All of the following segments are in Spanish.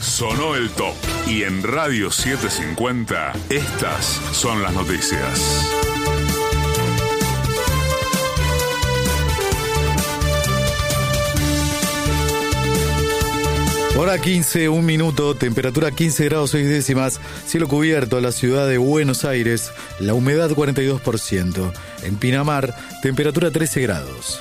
Sonó el top. Y en Radio 750, estas son las noticias. Hora 15, 1 minuto, temperatura 15 grados 6 décimas, cielo cubierto, la ciudad de Buenos Aires, la humedad 42%. En Pinamar, temperatura 13 grados.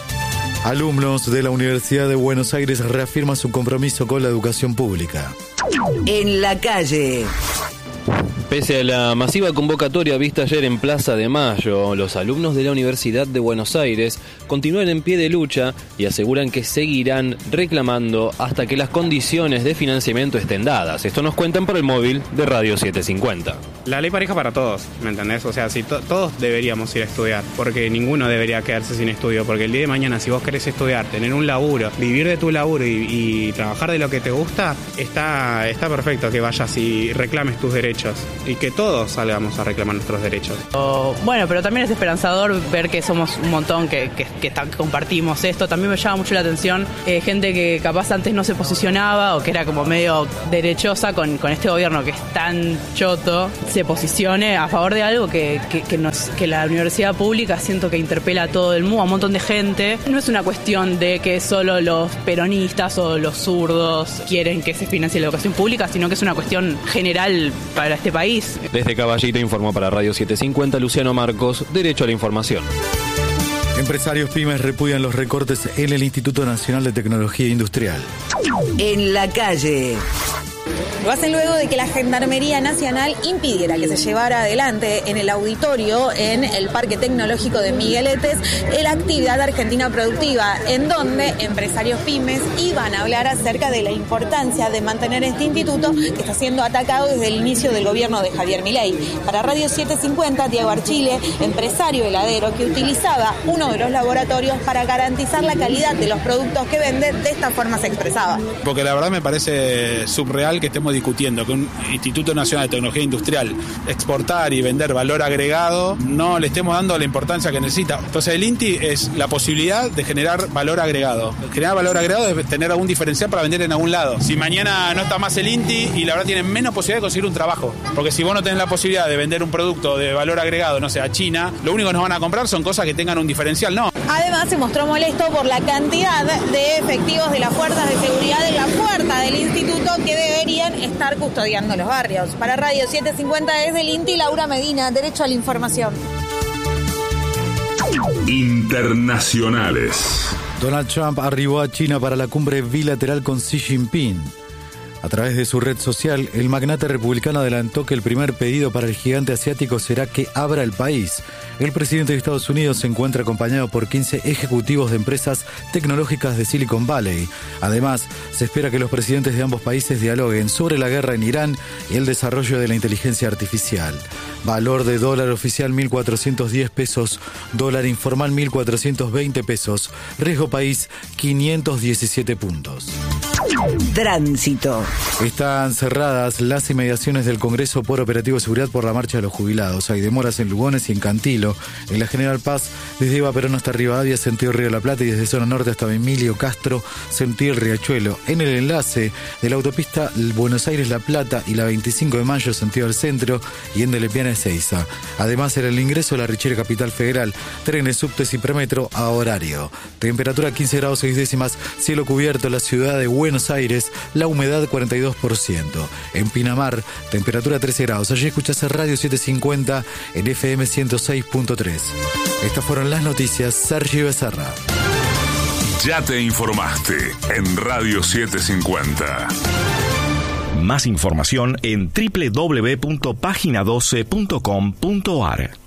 Alumnos de la Universidad de Buenos Aires reafirman su compromiso con la educación pública. En la calle. Pese a la masiva convocatoria vista ayer en Plaza de Mayo, los alumnos de la Universidad de Buenos Aires continúan en pie de lucha y aseguran que seguirán reclamando hasta que las condiciones de financiamiento estén dadas. Esto nos cuentan por el móvil de Radio 750. La ley pareja para todos, ¿me entendés? O sea, si todos deberíamos ir a estudiar, porque ninguno debería quedarse sin estudio, porque el día de mañana si vos querés estudiar, tener un laburo, vivir de tu laburo y trabajar de lo que te gusta, está perfecto que vayas y reclames tus derechos. Y que todos salgamos a reclamar nuestros derechos. Bueno, pero también es esperanzador ver que somos un montón que compartimos esto. También me llama mucho la atención gente que capaz antes no se posicionaba o que era como medio derechosa con este gobierno que es tan choto, se posicione a favor de algo que la universidad pública siento que interpela a todo el mundo, a un montón de gente. No es una cuestión de que solo los peronistas o los zurdos quieren que se financie la educación pública, sino que es una cuestión general para este país. Desde Caballito informó para Radio 750 Luciano Marcos, Derecho a la Información. Empresarios pymes repudian los recortes en el Instituto Nacional de Tecnología Industrial. En la calle. Lo hacen luego de que la Gendarmería Nacional impidiera que se llevara adelante en el auditorio en el Parque Tecnológico de Migueletes la actividad Argentina Productiva, en donde empresarios pymes iban a hablar acerca de la importancia de mantener este instituto que está siendo atacado desde el inicio del gobierno de Javier Milei. Para Radio 750, Diego Archile, empresario heladero que utilizaba uno de los laboratorios para garantizar la calidad de los productos que vende, de esta forma se expresaba. Porque la verdad me parece surreal que estemos discutiendo que un Instituto Nacional de Tecnología Industrial exportar y vender valor agregado no le estemos dando la importancia que necesita. Entonces el INTI es la posibilidad de generar valor agregado. Generar valor agregado es tener algún diferencial para vender en algún lado. Si mañana no está más el INTI y la verdad tienen menos posibilidad de conseguir un trabajo, porque si vos no tenés la posibilidad de vender un producto de valor agregado, no sé, a China, lo único que nos van a comprar son cosas que tengan un diferencial, no. Además se mostró molesto por la cantidad de efectivos de las fuerzas de seguridad en la puerta del instituto que deberían estar custodiando los barrios. Para Radio 750 desde el INTI, Laura Medina, Derecho a la Información. Internacionales. Donald Trump arribó a China para la cumbre bilateral con Xi Jinping. A través de su red social, el magnate republicano adelantó que el primer pedido para el gigante asiático será que abra el país. El presidente de Estados Unidos se encuentra acompañado por 15 ejecutivos de empresas tecnológicas de Silicon Valley. Además, se espera que los presidentes de ambos países dialoguen sobre la guerra en Irán y el desarrollo de la inteligencia artificial. Valor de dólar oficial 1.410 pesos, dólar informal 1.420 pesos, riesgo país 517 puntos. Tránsito. Están cerradas las inmediaciones del Congreso por operativo de seguridad por la marcha de los jubilados. Hay demoras en Lugones y en Cantilo. En la General Paz, desde Eva Perón hasta Rivadavia, sentido Río de la Plata, y desde zona norte hasta Emilio Castro, sentido el Riachuelo. En el enlace de la autopista Buenos Aires-La Plata y la 25 de Mayo, sentido al centro, y en Delepiana Ezeiza. Además, en el ingreso a la Richera Capital Federal, trenes, subtes y premetro a horario. Temperatura 15 grados 6 décimas, cielo cubierto en la ciudad de Buenos Aires, la humedad 42%. En Pinamar, temperatura 13 grados. Allí escuchás Radio 750 en FM 106.3. Estas fueron las noticias. Sergio Becerra. Ya te informaste en Radio 750. Más información en www.pagina12.com.ar.